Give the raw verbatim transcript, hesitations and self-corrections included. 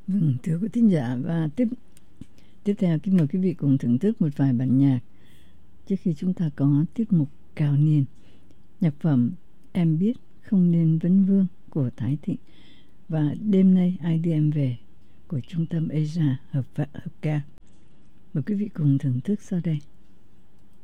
Vâng, thưa quý thính giả, và tiếp tiếp theo kính mời quý vị cùng thưởng thức một vài bản nhạc trước khi chúng ta có tiết mục Cao Niên. Nhạc phẩm Em Biết Không Nên Vấn Vương của Thái Thịnh và Đêm Nay Ai Đưa Em Về của Trung tâm Asia hợp, hợp ca. Mời quý vị cùng thưởng thức sau đây.